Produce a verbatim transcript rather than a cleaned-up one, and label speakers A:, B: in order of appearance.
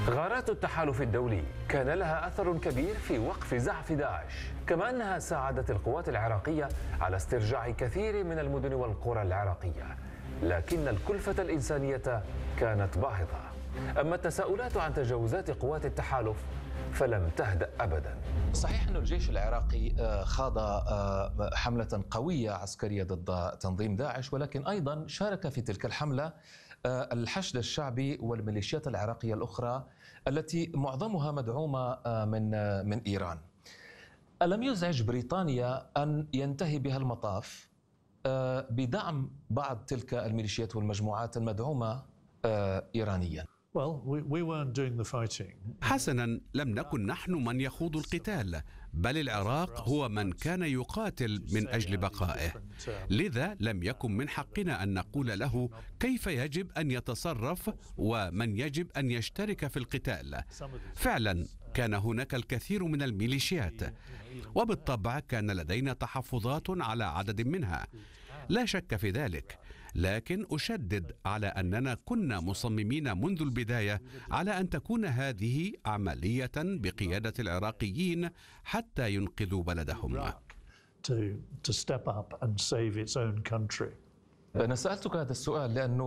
A: غارات التحالف الدولي كان لها أثر كبير في وقف زعف داعش، كما أنها ساعدت القوات العراقية على استرجاع كثير من المدن والقرى العراقية، لكن الكلفة الإنسانية كانت باهظة. أما التساؤلات عن تجاوزات قوات التحالف فلم تهدأ أبدا.
B: صحيح أن الجيش العراقي خاض حملة قوية عسكرية ضد تنظيم داعش، ولكن أيضا شارك في تلك الحملة الحشد الشعبي والميليشيات العراقية الأخرى التي معظمها مدعومة من من إيران. ألم يزعج بريطانيا أن ينتهي بها المطاف بدعم بعض تلك الميليشيات والمجموعات المدعومة إيرانيا؟
C: حسنا، لم نكن نحن من يخوض القتال، بل العراق هو من كان يقاتل من أجل بقائه. لذا لم يكن من حقنا أن نقول له كيف يجب أن يتصرف ومن يجب أن يشترك في القتال. فعلا كان هناك الكثير من الميليشيات، وبالطبع كان لدينا تحفظات على عدد منها، لا شك في ذلك، لكن أشدد على أننا كنا مصممين منذ البداية على أن تكون هذه عملية بقيادة العراقيين حتى ينقذوا بلدهم.
B: أنا سألتك هذا السؤال لأنه